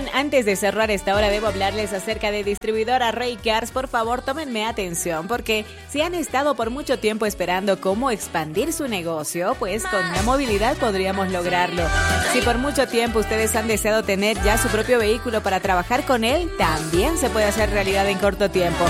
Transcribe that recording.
Antes de cerrar esta hora debo hablarles acerca de distribuidora Rey Cars. Por favor, tómenme atención, porque si han estado por mucho tiempo esperando cómo expandir su negocio, pues con la movilidad podríamos lograrlo. Si por mucho tiempo ustedes han deseado tener ya su propio vehículo para trabajar con él, también se puede hacer realidad en corto tiempo.